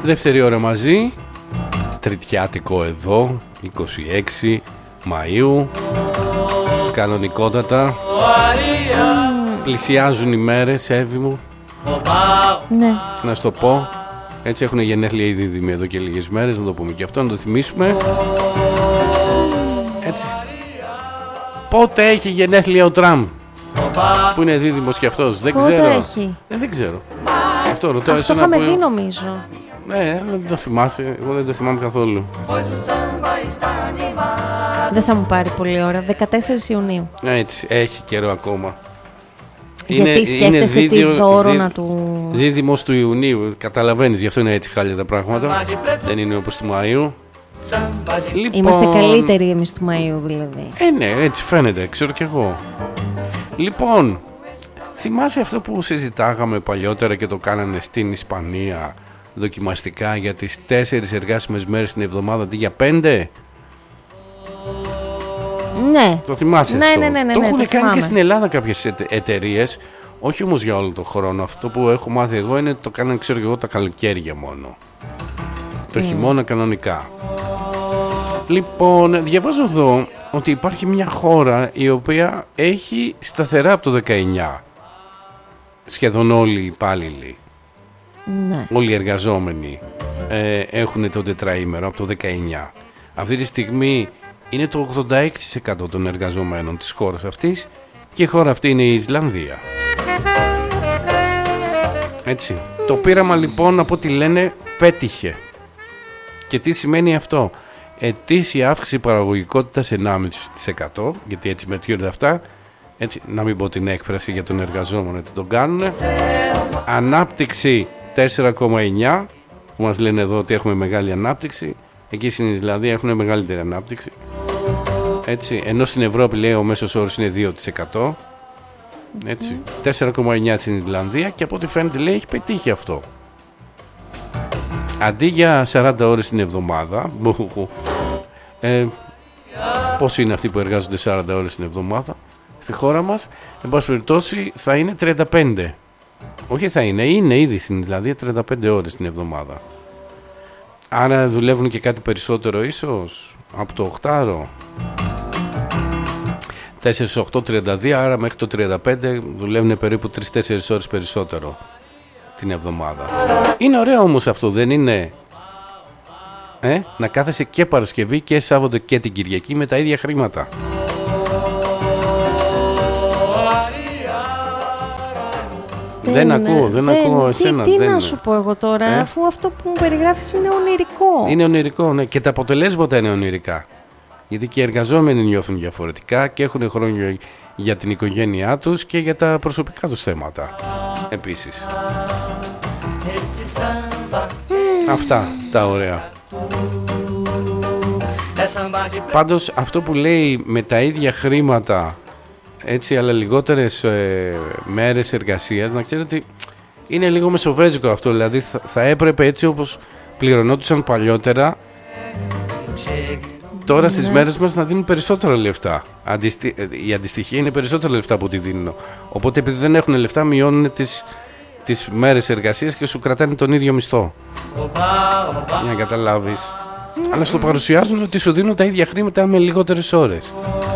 Δεύτερη ώρα μαζί. Τριτιάτικο εδώ, 26 Μαΐου. Κανονικότατα. Πλησιάζουν οι μέρες, Εύη μου. Ναι. Να σου το πω. Έτσι έχουν γενέθλια ήδη δίδυμοι εδώ και λίγες μέρες. Να το πούμε και αυτό, να το θυμίσουμε. Έτσι. Πότε έχει γενέθλια ο Τραμπ? Που είναι δίδυμος και αυτός? Δεν πότε ξέρω. Έχει? Δεν ξέρω. Αυτό ρωτάω. Αυτό είχαμε δει νομίζω. Ναι, δεν το θυμάσαι. Εγώ δεν το θυμάμαι καθόλου. Δεν θα μου πάρει πολλή ώρα. 14 Ιουνίου. Έτσι, έχει καιρό ακόμα. Γιατί σκέφτεσαι τι δώρο να του... Δίδυμος του Ιουνίου, καταλαβαίνεις, γι' αυτό είναι έτσι χάλια τα πράγματα. Δεν είναι όπως του Μαΐου. Λοιπόν, είμαστε καλύτεροι εμείς του Μαΐου δηλαδή. Ναι, έτσι φαίνεται, ξέρω κι εγώ. Λοιπόν, θυμάσαι αυτό που συζητάγαμε παλιότερα και το κάνανε στην Ισπανία δοκιμαστικά για τις 4 εργάσιμες μέρες την εβδομάδα αντί για 5? Ναι. Το θυμάσαι αυτό? Ναι, το έχουν το κάνει θυμάμαι. και στην Ελλάδα κάποιες εταιρείες, όχι όμως για όλο τον χρόνο. Αυτό που έχω μάθει εγώ είναι ότι το κάνανε, ξέρω εγώ, τα καλοκαίρια μόνο. Το χειμώνα κανονικά. Λοιπόν, διαβάζω εδώ ότι υπάρχει μια χώρα η οποία έχει σταθερά από το 19 σχεδόν όλοι οι υπάλληλοι, Ναι. όλοι οι εργαζόμενοι έχουν το τετραήμερο από το 19. Αυτή τη στιγμή είναι το 86% των εργαζομένων της χώρας αυτής και η χώρα αυτή είναι η Ισλανδία. Έτσι. Το πείραμα λοιπόν, από ό,τι λένε, πέτυχε. Και τι σημαίνει αυτό? Ετήσια αύξηση παραγωγικότητας 1,5%, γιατί έτσι μετριούνται αυτά. Έτσι, να μην πω την έκφραση για τον εργαζόμενο ότι τον κάνουν. Ανάπτυξη 4,9, που μας λένε εδώ ότι έχουμε μεγάλη ανάπτυξη. Εκεί στην Ισλανδία έχουν μεγαλύτερη ανάπτυξη. Έτσι, ενώ στην Ευρώπη λέει ο μέσος όρος είναι 2%. Έτσι, 4,9 στην Ισλανδία και από ό,τι φαίνεται λέει έχει πετύχει αυτό. Αντί για 40 ώρες την εβδομάδα, πώς είναι αυτοί που εργάζονται 40 ώρες την εβδομάδα στη χώρα μας, εν πάση περιπτώσει θα είναι 35. Όχι θα είναι ήδη στην Ισλανδία 35 ώρες την εβδομάδα. Άρα δουλεύουν και κάτι περισσότερο ίσως από το 8ωρο. 4-8-32, άρα μέχρι το 35 δουλεύουν περίπου 3-4 ώρες περισσότερο την εβδομάδα. Είναι ωραίο όμως αυτό, δεν είναι? Να κάθεσαι και Παρασκευή και Σάββατο και την Κυριακή με τα ίδια χρήματα. Δεν ακούω εσένα. Τι να σου πω εγώ τώρα, αφού αυτό που μου περιγράφεις είναι ονειρικό. Είναι ονειρικό, ναι. Και τα αποτελέσματα είναι ονειρικά. Γιατί και οι εργαζόμενοι νιώθουν διαφορετικά και έχουν χρόνο για την οικογένειά τους και για τα προσωπικά τους θέματα. Επίσης. Αυτά τα ωραία. Πάντως αυτό που λέει με τα ίδια χρήματα, έτσι, αλλά λιγότερες μέρες εργασίας, να ξέρετε ότι είναι λίγο μεσοβέζικο αυτό. Δηλαδή θα έπρεπε έτσι όπως πληρωνόντουσαν παλιότερα, τώρα στις μέρες μας να δίνουν περισσότερα λεφτά. Η αντιστοιχεία είναι περισσότερα λεφτά από ό,τι δίνουν. Οπότε επειδή δεν έχουν λεφτά μειώνουν τις μέρες εργασίας και σου κρατάνε τον ίδιο μισθό. Για να καταλάβεις. Αλλά στο παρουσιάζουν ότι σου δίνουν τα ίδια χρήματα με λιγότερες ώρες.